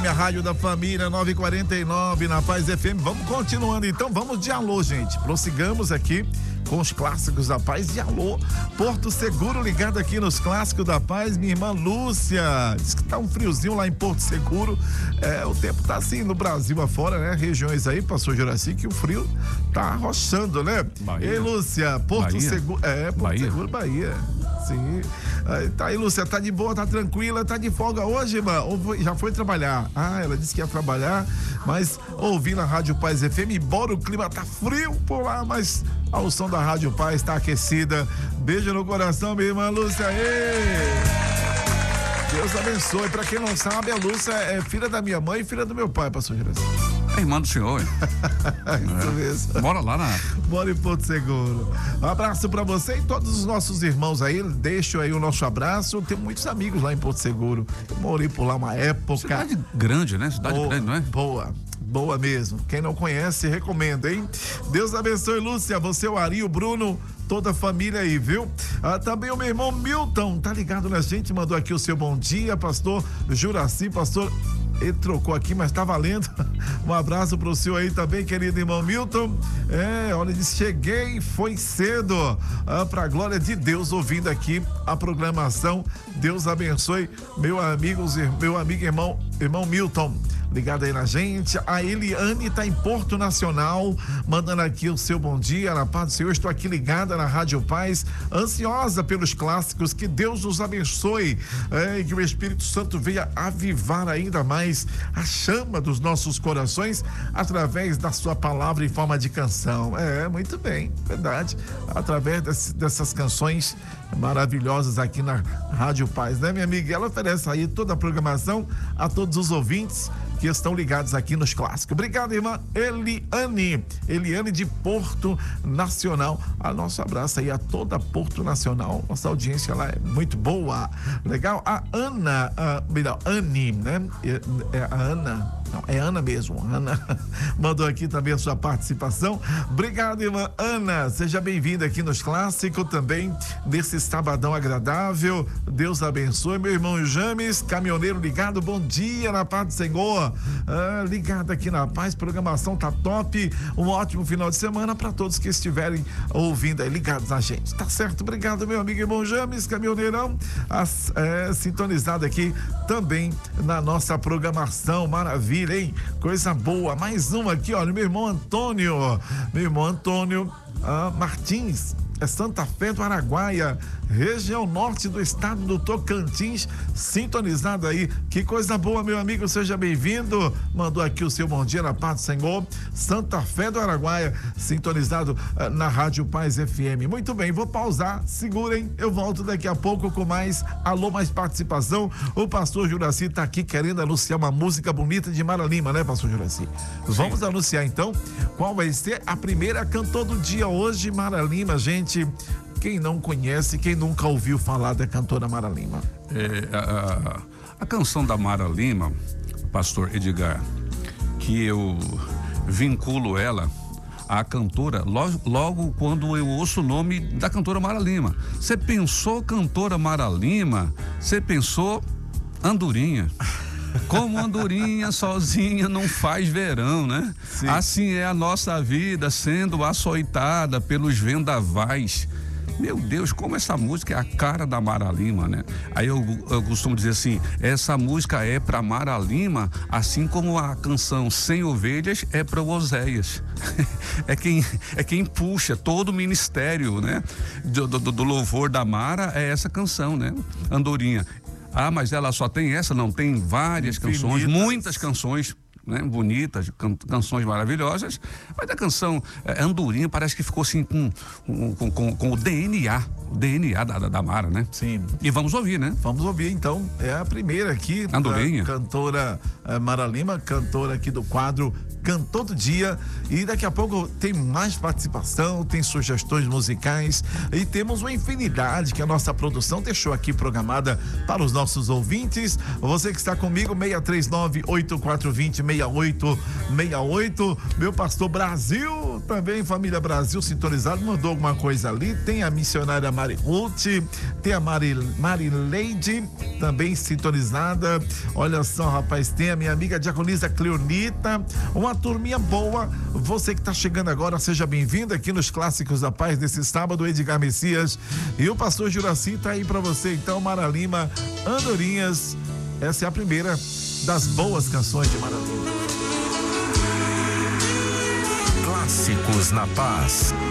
a rádio da família 949 na Paz FM. Vamos continuando então, vamos de alô, gente. Prossigamos aqui com os clássicos da paz de alô. Porto Seguro ligado aqui nos clássicos da paz. Minha irmã Lúcia diz que tá um friozinho lá em Porto Seguro. O tempo tá assim no Brasil afora, né? Regiões aí, pastor Juraci, que o frio tá arrochando, né? Bahia. Ei, Lúcia, Porto Seguro. Porto Bahia. Seguro, Bahia. Sim. Tá aí, Lúcia, tá de boa, tá tranquila, tá de folga hoje, irmã? Ou já foi trabalhar? Ela disse que ia trabalhar, mas ouvindo a Rádio Paz FM, embora o clima tá frio por lá, mas ao som da Rádio Paz tá aquecida. Beijo no coração, minha irmã Lúcia. Deus abençoe. Pra quem não sabe, a Lúcia é filha da minha mãe e filha do meu pai, pastor Juraci. É irmã do senhor, hein? Isso mesmo. Bora lá Bora em Porto Seguro. Um abraço pra você e todos os nossos irmãos aí. Deixo aí o nosso abraço. Tem muitos amigos lá em Porto Seguro. Eu morei por lá uma época. Cidade grande, né? Cidade grande, não é? Boa mesmo. Quem não conhece, recomendo, hein? Deus abençoe, Lúcia. Você, o Ari, o Bruno, toda a família aí, viu? Também o meu irmão Milton, tá ligado na gente? Mandou aqui o seu bom dia, pastor Juraci, pastor. Ele trocou aqui, mas tá valendo. Um abraço pro senhor aí também, querido irmão Milton. Olha, ele disse, cheguei, foi cedo. Pra glória de Deus, ouvindo aqui a programação. Deus abençoe meu amigo irmão Milton. Ligado aí na gente. A Eliane tá em Porto Nacional, mandando aqui o seu bom dia, na paz do Senhor. Estou aqui ligada na Rádio Paz, ansiosa pelos clássicos. Que Deus nos abençoe, e que o Espírito Santo venha avivar ainda mais a chama dos nossos corações através da sua palavra em forma de canção. Muito bem, verdade. Através dessas canções maravilhosas aqui na Rádio Paz, né, minha amiga? Ela oferece aí toda a programação a todos os ouvintes que estão ligados aqui nos clássicos. Obrigado, irmã Eliane de Porto Nacional. Nosso abraço aí a toda Porto Nacional. Nossa audiência lá é muito boa. Legal. A Ana, Anne, né? A Ana. Não, é Ana mesmo. Ana mandou aqui também a sua participação. Obrigado, irmã Ana. Seja bem-vinda aqui nos clássicos também, nesse sabadão agradável. Deus abençoe. Meu irmão James, caminhoneiro ligado. Bom dia, na paz do Senhor. Ligado aqui na paz. Programação tá top. Um ótimo final de semana para todos que estiverem ouvindo aí, ligados na gente. Tá certo? Obrigado, meu amigo irmão James, caminhoneirão. Sintonizado aqui também na nossa programação. Maravilha, hein? Coisa boa. Mais uma aqui, olha, meu irmão Antônio Martins, Santa Fé do Araguaia, região norte do estado do Tocantins, sintonizado aí. Que coisa boa, meu amigo, seja bem-vindo. Mandou aqui o seu bom dia na paz do Senhor. Santa Fé do Araguaia, sintonizado na Rádio Paz FM. Muito bem, vou pausar, segurem, eu volto daqui a pouco com mais alô, mais participação. O pastor Juraci tá aqui querendo anunciar uma música bonita de Mara Lima, né, pastor Juraci? Sim. Vamos anunciar então qual vai ser a primeira cantor do dia hoje, Mara Lima, gente. Quem não conhece, quem nunca ouviu falar da cantora Mara Lima? A canção da Mara Lima, pastor Edgar, que eu vinculo ela à cantora logo quando eu ouço o nome da cantora Mara Lima. Você pensou cantora Mara Lima, você pensou Andorinha. Como andorinha sozinha não faz verão, né? Sim. Assim é a nossa vida sendo açoitada pelos vendavais. Meu Deus, como essa música é a cara da Mara Lima, né? Aí eu costumo dizer assim, essa música é pra Mara Lima, assim como a canção Sem Ovelhas é pra Oséias. É quem puxa todo o ministério, né? Do louvor da Mara é essa canção, né? Andorinha. Mas ela só tem essa? Não, tem várias canções, muitas canções, né, bonitas, canções maravilhosas, mas a canção Andorinha parece que ficou assim com o DNA da Mara, né? Sim. E vamos ouvir, né? Vamos ouvir, então, é a primeira aqui, Andorinha. Cantora Mara Lima, cantora aqui do quadro Cantor do Dia, e daqui a pouco tem mais participação, tem sugestões musicais e temos uma infinidade que a nossa produção deixou aqui programada para os nossos ouvintes. Você que está comigo, 639-8420-6868, meu pastor Brasil, também família Brasil sintonizado, mandou alguma coisa ali, tem a missionária Mari Ruth, tem a Marileide também sintonizada. Olha só, rapaz, tem a minha amiga diaconisa Cleonita, uma turminha boa. Você que está chegando agora, seja bem-vindo aqui nos Clássicos da Paz desse sábado. Edgar Messias e o pastor Juraci tá aí para você. Então, Mara Lima, Andorinhas, essa é a primeira das boas canções de Mara Lima. Clássicos na Paz.